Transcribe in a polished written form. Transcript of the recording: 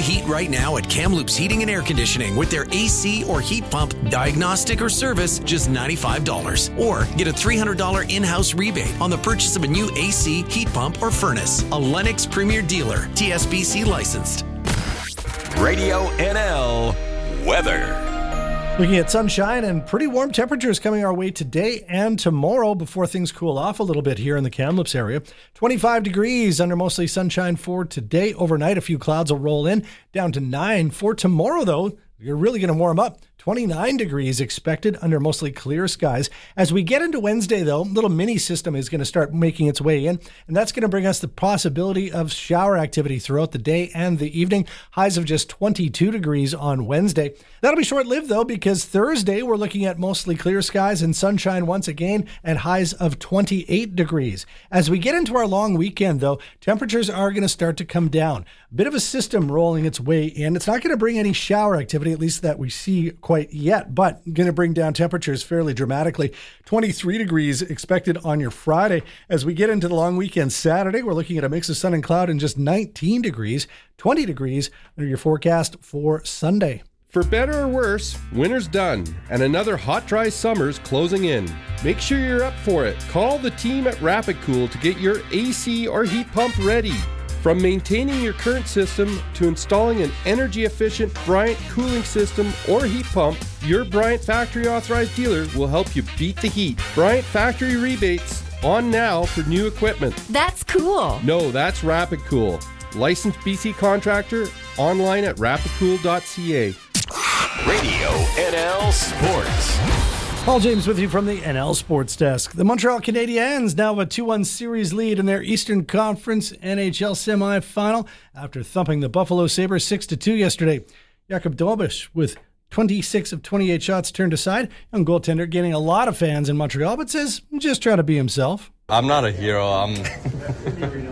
heat right now at Kamloops Heating and Air Conditioning with their AC or heat pump diagnostic or service, just $95. Or get a $300 in-house rebate on the purchase of a new AC, heat pump, or furnace. A Lennox Premier Dealer, TSBC licensed. Radio NL weather. Looking at sunshine and pretty warm temperatures coming our way today and tomorrow before things cool off a little bit here in the Kamloops area. 25 degrees under mostly sunshine for today. Overnight, a few clouds will roll in, down to 9. For tomorrow, though, you're really going to warm up. 29 degrees expected under mostly clear skies. As we get into Wednesday, though, a little mini system is going to start making its way in, and that's going to bring us the possibility of shower activity throughout the day and the evening. Highs of just 22 degrees on Wednesday. That'll be short-lived, though, because Thursday we're looking at mostly clear skies and sunshine once again, and highs of 28 degrees. As we get into our long weekend, though, temperatures are going to start to come down. A bit of a system rolling its way in. It's not going to bring any shower activity, at least that we see quite yet, but going to bring down temperatures fairly dramatically. 23 degrees expected on your Friday. As we get into the long weekend Saturday, we're looking at a mix of sun and cloud and just 19 degrees, 20 degrees under your forecast for Sunday. For better or worse, winter's done, and another hot, dry summer's closing in. Make sure you're up for it. Call the team at Rapid Cool to get your AC or heat pump ready. From maintaining your current system to installing an energy-efficient Bryant cooling system or heat pump, your Bryant factory authorized dealer will help you beat the heat. Bryant factory rebates on now for new equipment. That's cool. No, that's Rapid Cool. Licensed BC contractor, online at rapidcool.ca. Radio NL Sports. Paul James with you from the NL Sports Desk. The Montreal Canadiens now have a 2-1 series lead in their Eastern Conference NHL semifinal after thumping the Buffalo Sabres 6-2 yesterday. Jakub Dobeš with 26 of 28 shots turned aside. Young goaltender gaining a lot of fans in Montreal, but says just trying to be himself. I'm not a hero.